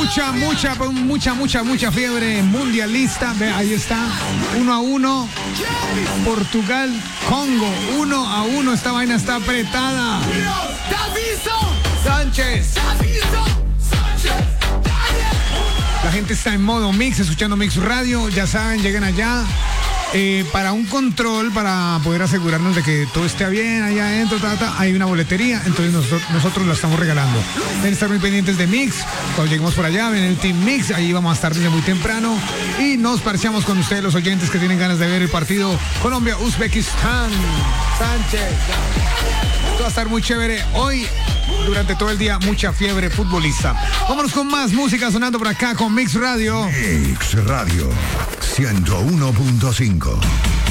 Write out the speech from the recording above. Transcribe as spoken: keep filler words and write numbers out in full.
mucha, mucha, mucha, mucha, mucha fiebre mundialista. Ve, ahí está, uno a uno. Portugal, Congo, uno a uno. Esta vaina está apretada. Sánchez. La gente está en modo mix, escuchando Mix Radio. Ya saben, lleguen allá. Eh, para un control, para poder asegurarnos de que todo esté bien allá adentro, ta, ta, hay una boletería, entonces nosotros, nosotros la estamos regalando. Deben estar muy pendientes de Mix. Cuando lleguemos por allá, ven el Team Mix, ahí vamos a estar desde muy temprano y nos parchamos con ustedes, los oyentes que tienen ganas de ver el partido Colombia-Uzbekistán. Sánchez. Esto va a estar muy chévere hoy. Durante todo el día, mucha fiebre futbolista. Vámonos con más música sonando por acá con Mix Radio. Mix Radio ciento uno punto cinco.